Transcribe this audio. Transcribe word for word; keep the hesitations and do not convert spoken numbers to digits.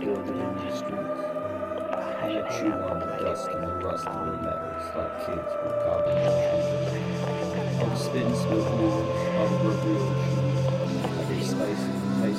building in the streets. And you chew on the dust and the rust of the metals like kids with goblin trees. All the spit and smoke moves, all the rubbery old shoes, like they spice